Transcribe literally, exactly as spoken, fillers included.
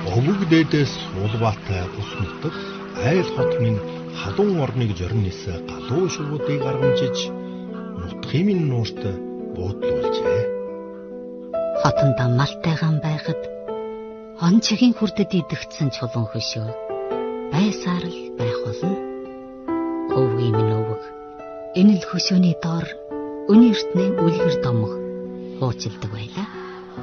Өвөг дээдээс улбаатай ус нутаг айл хот минь халуун орныг зорин нисэ галуу шувуудыг аргамжиж нутгийн минь нуурт буудлуулжээ. Хотондоо малтайгаан байхад он чигийн хүрдэд идэгдсэн чулуун хөшөө байсаар л байх болно. Өвгийн минь өвөг энэ л хөшөөний доор өнөртний үлгэр домог хуучилдаг байлаа.